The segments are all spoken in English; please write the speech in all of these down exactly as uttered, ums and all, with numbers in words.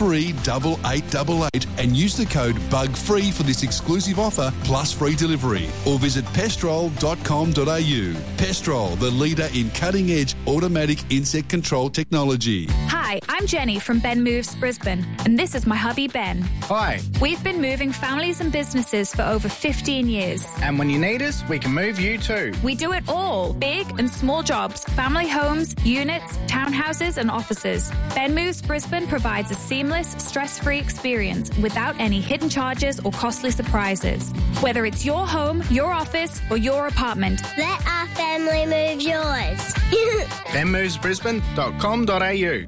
three eight eight eight eight and use the code BUGFREE for this exclusive offer plus free delivery, or visit pestrol dot com dot a u. Pestrol, the leader in cutting-edge automatic insect control technology. Hi, I'm Jenny from Ben Moves Brisbane, and this is my hubby Ben. Hi. We've been moving families and businesses for over fifteen years. And when you need us, we can move you too. We do it all, big and small jobs, family homes, units, townhouses and offices. Ben Moves Brisbane provides a seamless, stress-free experience without any hidden charges or costly surprises. Whether it's your home, your office or your apartment, let our family move yours. ben moves brisbane dot com dot a u.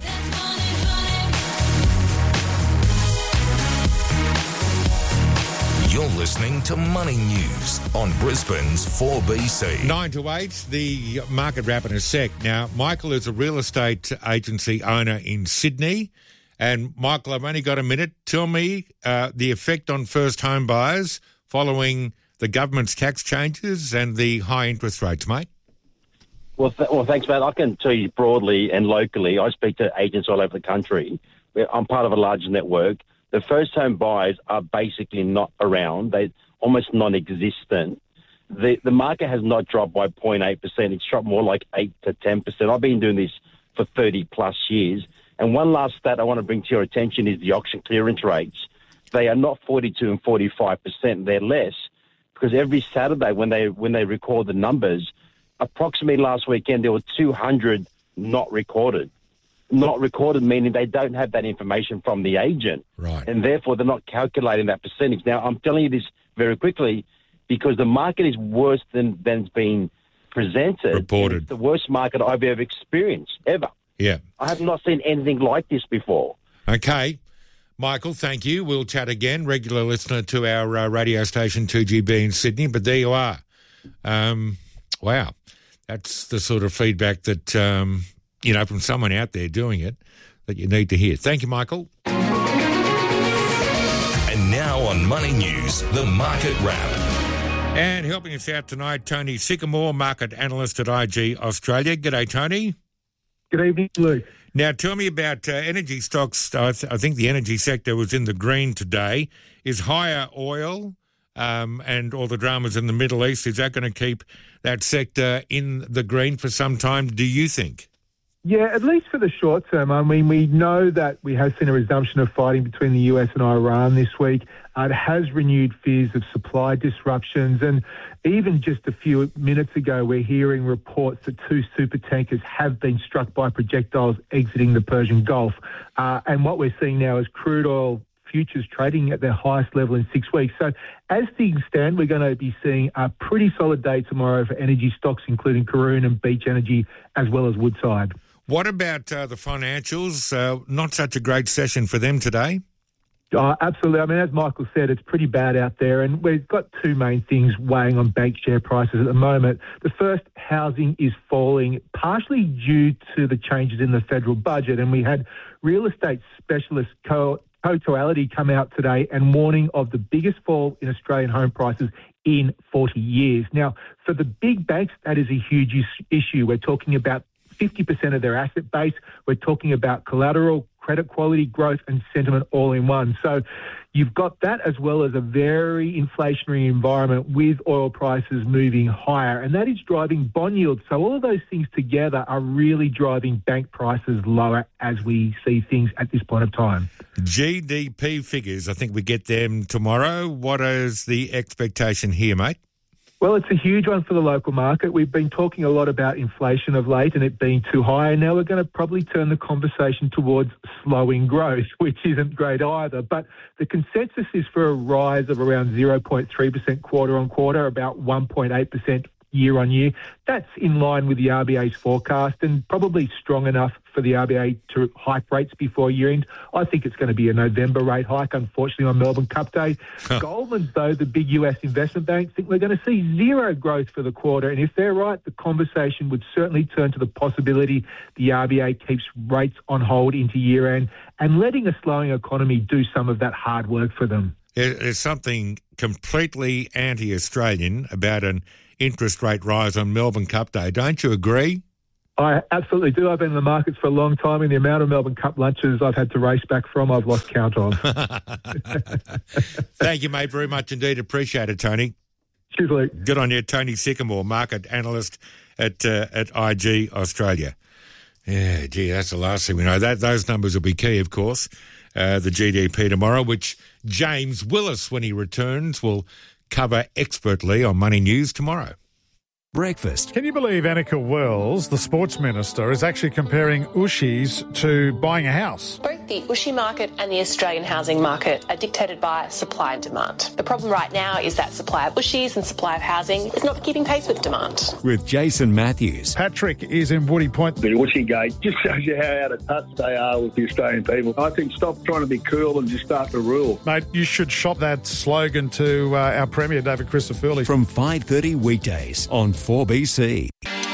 You're listening to Money News on Brisbane's four B C. Nine to eight, the market wrap in a sec. Now, Michael is a real estate agency owner in Sydney. And, Michael, I've only got a minute. Tell me uh, the effect on first home buyers following the government's tax changes and the high interest rates, mate. Well, th- well, thanks, Matt. I can tell you broadly and locally. I speak to agents all over the country. I'm part of a large network. The first-home buyers are basically not around. They're almost non-existent. The the market has not dropped by zero point eight percent. It's dropped more like eight to ten percent. I've been doing this for thirty-plus years. And one last stat I want to bring to your attention is the auction clearance rates. They are not forty-two and forty-five percent. They're less because every Saturday when they when they record the numbers, approximately last weekend there were two hundred not recorded. Not recorded, meaning they don't have that information from the agent. Right. And therefore, they're not calculating that percentage. Now, I'm telling you this very quickly because the market is worse than, than's been presented. Reported. It's the worst market I've ever experienced, ever. Yeah. I have not seen anything like this before. Okay. Michael, thank you. We'll chat again. Regular listener to our uh, radio station two G B in Sydney, but there you are. Um, wow. That's the sort of feedback that... Um, you know, from someone out there doing it that you need to hear. Thank you, Michael. And now on Money News, the Market Wrap. And helping us out tonight, Tony Sycamore, market analyst at I G Australia. G'day, Tony. Good evening, Luke. Now, tell me about uh, energy stocks. I, th- I think the energy sector was in the green today. Is higher oil um, and all the dramas in the Middle East, is that going to keep that sector in the green for some time, do you think? Yeah, at least for the short term. I mean, we know that we have seen a resumption of fighting between the U S and Iran this week. Uh, it has renewed fears of supply disruptions. And even just a few minutes ago, we're hearing reports that two supertankers have been struck by projectiles exiting the Persian Gulf. Uh, and what we're seeing now is crude oil futures trading at their highest level in six weeks. So as things stand, we're going to be seeing a pretty solid day tomorrow for energy stocks, including Karoon and Beach Energy, as well as Woodside. What about uh, the financials? Uh, not such a great session for them today. Uh, absolutely. I mean, as Michael said, it's pretty bad out there, and we've got two main things weighing on bank share prices at the moment. The first, housing is falling, partially due to the changes in the federal budget, and we had real estate specialist Co- Cotality come out today and warning of the biggest fall in Australian home prices in forty years. Now, for the big banks, that is a huge is- issue. We're talking about fifty percent of their asset base. We're talking about collateral, credit quality, growth and sentiment all in one. So you've got that as well as a very inflationary environment with oil prices moving higher, and that is driving bond yields. So all of those things together are really driving bank prices lower as we see things at this point of time. G D P figures, I think we get them tomorrow. What is the expectation here, mate? Well, it's a huge one for the local market. We've been talking a lot about inflation of late and it being too high, and now we're going to probably turn the conversation towards slowing growth, which isn't great either. But the consensus is for a rise of around zero point three percent quarter on quarter, about one point eight percent year on year. That's in line with the R B A's forecast and probably strong enough for the R B A to hike rates before year end. I think it's going to be a November rate hike, unfortunately, on Melbourne Cup Day. Goldman, though, the big U S investment bank, think we're going to see zero growth for the quarter. And if they're right, the conversation would certainly turn to the possibility the R B A keeps rates on hold into year end and letting a slowing economy do some of that hard work for them. There's something completely anti-Australian about an interest rate rise on Melbourne Cup Day. Don't you agree? I absolutely do. I've been in the markets for a long time, and the amount of Melbourne Cup lunches I've had to race back from, I've lost count on. Thank you, mate, very much indeed. Appreciate it, Tony. Cheers, Luke. Good on you, Tony Sycamore, market analyst at uh, at I G Australia. Yeah, gee, that's the last thing we know. That those numbers will be key, of course. Uh, the G D P tomorrow, which James Willis, when he returns, will cover expertly on Money News tomorrow. Breakfast. Can you believe Annika Wells, the sports minister, is actually comparing Ushies to buying a house? Both the Ushi market and the Australian housing market are dictated by supply and demand. The problem right now is that supply of Ushies and supply of housing is not keeping pace with demand. With Jason Matthews. Patrick is in Woody Point. The Ushi gate just shows you how out of touch they are with the Australian people. I think stop trying to be cool and just start to rule. Mate, you should shop that slogan to uh, our Premier, David Christofouli. From five thirty weekdays on four B C.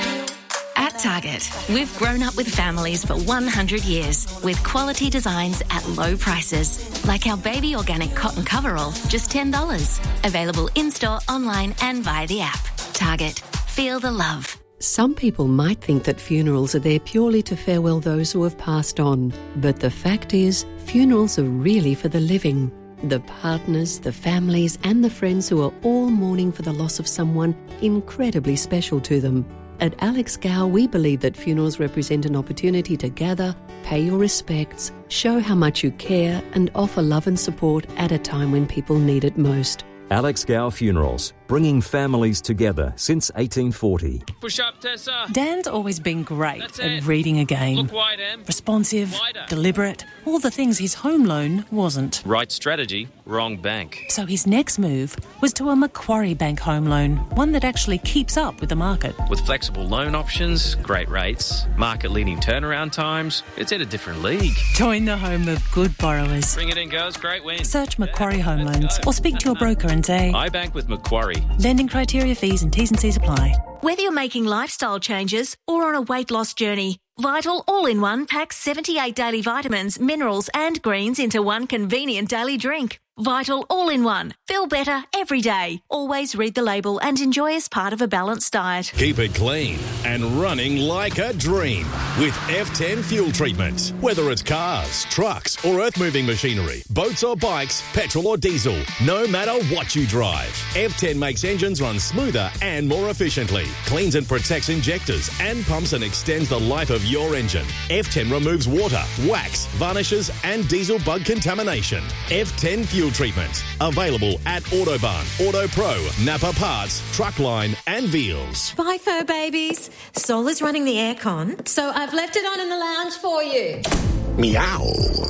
At Target, we've grown up with families for one hundred years with quality designs at low prices, like our baby organic cotton coverall, just ten dollars. Available in-store, online and via the app. Target. Feel the love. Some people might think that funerals are there purely to farewell those who have passed on. But the fact is, funerals are really for the living. The partners, the families and the friends who are all mourning for the loss of someone incredibly special to them. At Alex Gow, we believe that funerals represent an opportunity to gather, pay your respects, show how much you care and offer love and support at a time when people need it most. Alex Gow Funerals, bringing families together since eighteen forty. Push up, Tessa. Dan's always been great That's at it. reading a game. Look wide, Em. Responsive, Wider. deliberate, all the things his home loan wasn't. Right strategy, wrong bank. So his next move was to a Macquarie Bank home loan, one that actually keeps up with the market. With flexible loan options, great rates, market-leading turnaround times, it's in a different league. Join the home of good borrowers. Bring it in, girls. Great win. Search Macquarie Home Loans or speak to your broker and say, I bank with Macquarie. Lending criteria, fees and T's and C's apply. Whether you're making lifestyle changes or on a weight loss journey, Vital All-in-One packs seventy-eight daily vitamins, minerals and greens into one convenient daily drink. Vital All-in-One. Feel better every day. Always read the label and enjoy as part of a balanced diet. Keep it clean and running like a dream with F ten fuel treatment. Whether it's cars, trucks or earth-moving machinery, boats or bikes, petrol or diesel, no matter what you drive, F ten makes engines run smoother and more efficiently, cleans and protects injectors and pumps and extends the life of your engine. F ten removes water, wax, varnishes and diesel bug contamination. F ten fuel treatment. Available at Autobahn, Auto Pro, Napa Parts, Truckline and Veals. Bye, fur babies. Sol is running the aircon, so I've left it on in the lounge for you. Meow.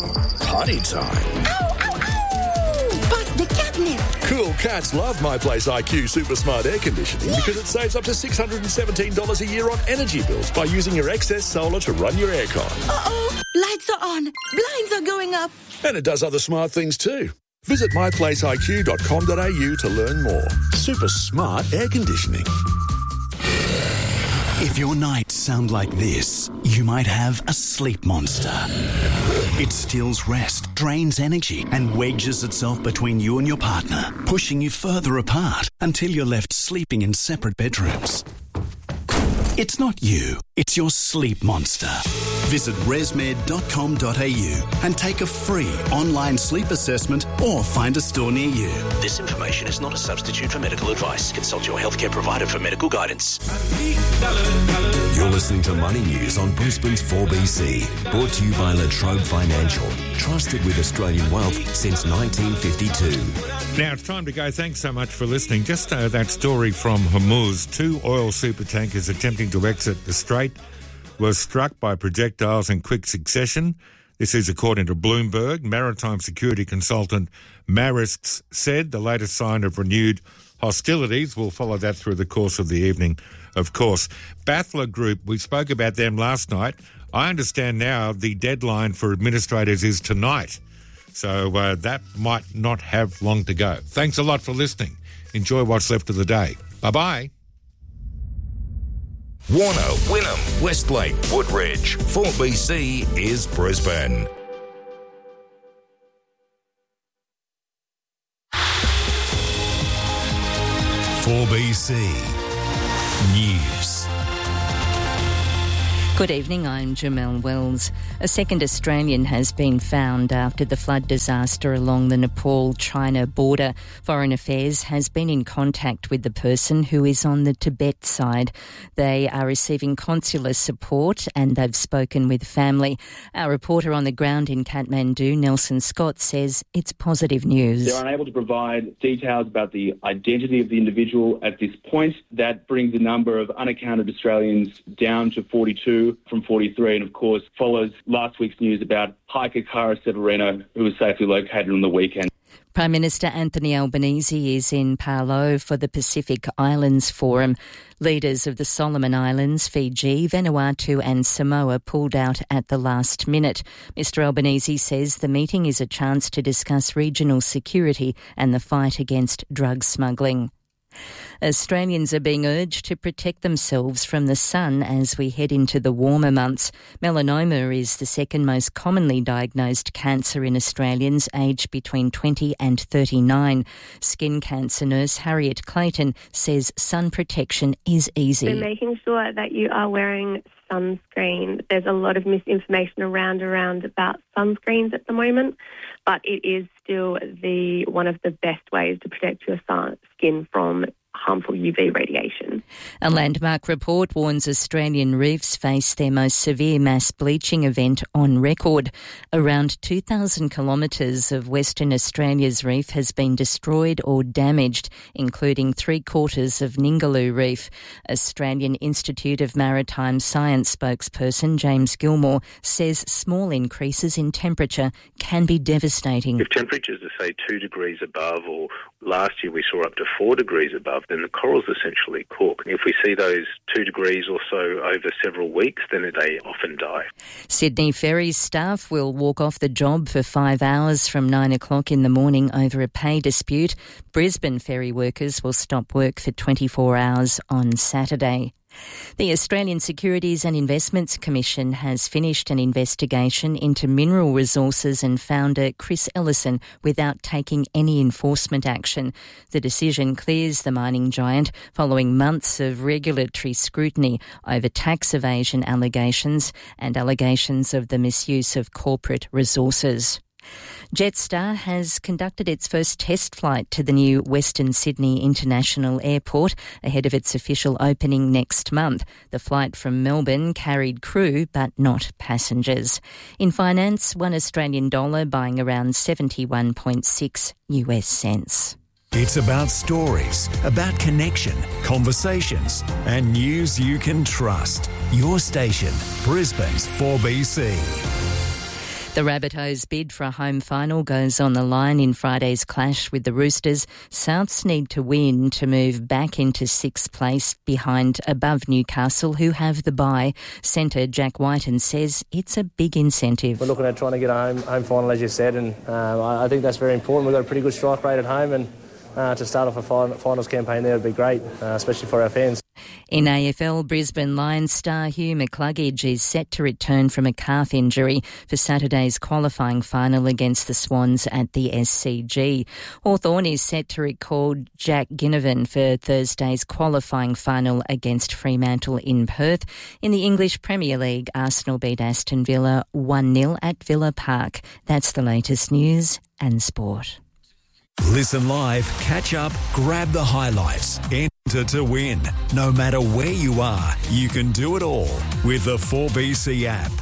Potty time. Ow, ow, ow! Bust the catnip. Cool cats love My Place I Q Super Smart Air Conditioning because it saves up to six hundred seventeen dollars a year on energy bills by using your excess solar to run your aircon. Uh-oh. Lights are on. Blinds are going up. And it does other smart things too. Visit my place I Q dot com dot a u to learn more. Super smart air conditioning. If your nights sound like this, you might have a sleep monster. It steals rest, drains energy, and wedges itself between you and your partner, pushing you further apart until you're left sleeping in separate bedrooms. It's not you, it's your sleep monster. Visit resmed dot com dot a u and take a free online sleep assessment or find a store near you. This information is not a substitute for medical advice. Consult your healthcare provider for medical guidance. You're listening to Money News on Brisbane's four B C. Brought to you by La Trobe Financial. Trusted with Australian wealth since nineteen fifty-two. Now it's time to go. Thanks so much for listening. Just uh, that story from Hormuz. Two oil super tankers attempting to exit the strait were struck by projectiles in quick succession. This is according to Bloomberg. Maritime security consultant Maersk said the latest sign of renewed hostilities. We'll follow that through the course of the evening, of course. Bathler Group, we spoke about them last night. I understand now the deadline for administrators is tonight. So uh, that might not have long to go. Thanks a lot for listening. Enjoy what's left of the day. Bye-bye. Warner, Wynnum, Westlake, Woodridge. four B C is Brisbane. four B C News. Good evening, I'm Jamelle Wells. A second Australian has been found after the flood disaster along the Nepal-China border. Foreign Affairs has been in contact with the person who is on the Tibet side. They are receiving consular support and they've spoken with family. Our reporter on the ground in Kathmandu, Nelson Scott, says it's positive news. They're unable to provide details about the identity of the individual at this point. That brings the number of unaccounted Australians down to forty-two from forty-three, and of course follows last week's news about hiker Cara Severino, who was safely located on the weekend. Prime Minister Anthony Albanese is in Palau for the Pacific Islands Forum. Leaders of the Solomon Islands, Fiji, Vanuatu and Samoa pulled out at the last minute. Mr Albanese says the meeting is a chance to discuss regional security and the fight against drug smuggling. Australians are being urged to protect themselves from the sun as we head into the warmer months. Melanoma is the second most commonly diagnosed cancer in Australians aged between twenty and thirty-nine. Skin cancer nurse Harriet Clayton says sun protection is easy. So making sure that you are wearing sunscreen. There's a lot of misinformation around around about sunscreens at the moment, but it is still the one of the best ways to protect your skin from harmful U V radiation. A landmark report warns Australian reefs face their most severe mass bleaching event on record. Around two thousand kilometres of Western Australia's reef has been destroyed or damaged, including three quarters of Ningaloo Reef. Australian Institute of Maritime Science spokesperson James Gilmore says small increases in temperature can be devastating. If temperatures are, say, two degrees above, or last year we saw up to four degrees above, then the corals essentially cook. If we see those two degrees or so over several weeks, then they often die. Sydney Ferries staff will walk off the job for five hours from nine o'clock in the morning over a pay dispute. Brisbane ferry workers will stop work for twenty-four hours on Saturday. The Australian Securities and Investments Commission has finished an investigation into Mineral Resources and founder Chris Ellison without taking any enforcement action. The decision clears the mining giant following months of regulatory scrutiny over tax evasion allegations and allegations of the misuse of corporate resources. Jetstar has conducted its first test flight to the new Western Sydney International Airport ahead of its official opening next month. The flight from Melbourne carried crew but not passengers. In finance, one Australian dollar buying around seventy-one point six U S cents. It's about stories, about connection, conversations, and news you can trust. Your station, Brisbane's four B C. The Rabbitohs' bid for a home final goes on the line in Friday's clash with the Roosters. Souths need to win to move back into sixth place behind above Newcastle, who have the bye. Centre Jack Whiten says it's a big incentive. We're looking at trying to get a home, home final, as you said, and uh, I think that's very important. We've got a pretty good strike rate at home, and uh, to start off a finals campaign there would be great, uh, especially for our fans. In A F L, Brisbane Lions star Hugh McCluggage is set to return from a calf injury for Saturday's qualifying final against the Swans at the S C G. Hawthorn is set to recall Jack Ginnivan for Thursday's qualifying final against Fremantle in Perth. In the English Premier League, Arsenal beat Aston Villa one nil at Villa Park. That's the latest news and sport. Listen live, catch up, grab the highlights. Enter to win. No matter where you are, you can do it all with the four B C app.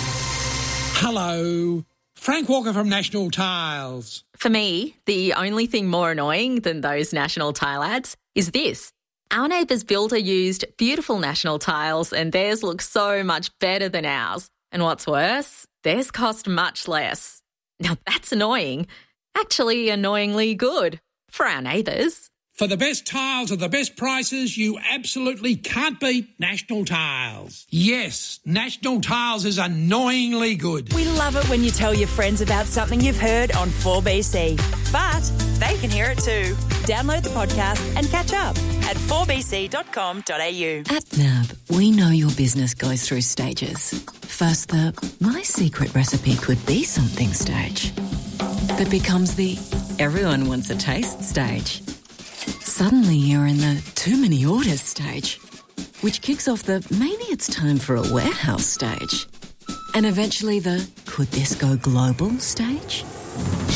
Hello. Frank Walker from National Tiles. For me, the only thing more annoying than those National Tile ads is this. Our neighbour's builder used beautiful National Tiles and theirs looks so much better than ours. And what's worse, theirs cost much less. Now that's annoying. Actually annoyingly good for our neighbours. For the best tiles at the best prices, you absolutely can't beat National Tiles. Yes, National Tiles is annoyingly good. We love it when you tell your friends about something you've heard on four B C. But they can hear it too. Download the podcast and catch up at four b c dot com dot a u. At N A B, we know your business goes through stages. First, the my secret recipe could be something stage. That becomes the everyone wants a taste stage. Suddenly you're in the too many orders stage. which kicks off the maybe it's time for a warehouse stage. And eventually the could this go global stage?